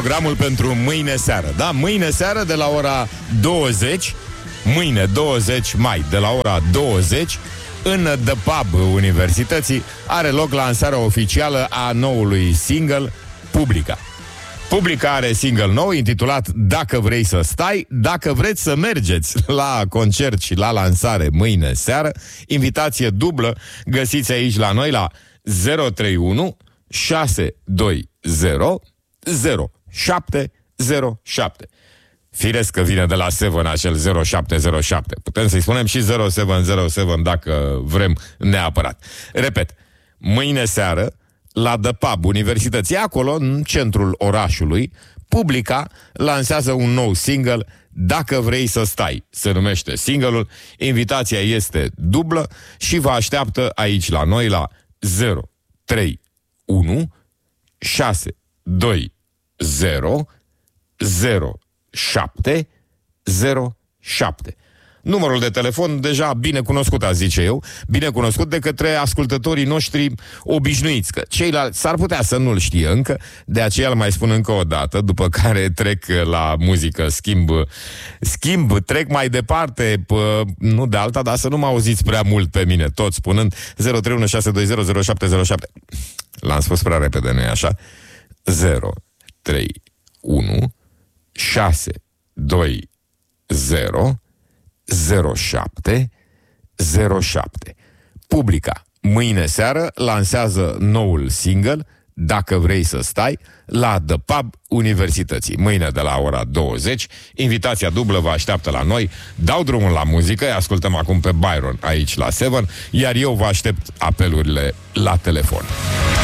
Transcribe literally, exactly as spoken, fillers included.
Programul pentru mâine seară. Da, mâine seară de la ora douăzeci, mâine douăzeci mai, de la ora douăzeci, în The Pub Universității are loc lansarea oficială a noului single Publica. Publica are single nou intitulat Dacă vrei să stai. Dacă vreți să mergeți la concert și la lansare mâine seară, invitație dublă găsiți aici la noi la zero trei unu șase doi zero zero șapte zero șapte. Firesc că vine de la Seven acel zero șapte zero șapte. Putem să-i spunem și zero șapte zero șapte dacă vrem neapărat. Repet, mâine seară la The Pub Universității, acolo, în centrul orașului, Publica lansează un nou single, Dacă vrei să stai, se numește single-ul. Invitația este dublă și vă așteaptă aici la noi la zero trei unu șase doi zero zero șapte zero șapte. Numărul de telefon deja bine cunoscut, a zice eu, bine cunoscut de către ascultătorii noștri obișnuiți, că ceilalți s-ar putea să nu-l știe încă, de aceea îl mai spun încă o dată, după care trec la muzică, schimb, schimb, trec mai departe, pă, nu de alta, dar să nu mă auziți prea mult pe mine, tot spunând zero trei unu șase doi zero zero șapte zero șapte. L-am spus prea repede, nu-i așa? zero trei unu șase doi zero zero șapte zero șapte. Publica mâine seară lansează noul single Dacă vrei să stai la The Pub Universității. Mâine de la ora douăzeci. Invitația dublă vă așteaptă la noi. Dau drumul la muzică, îi ascultăm acum pe Byron aici la Seven, iar eu vă aștept apelurile la telefon.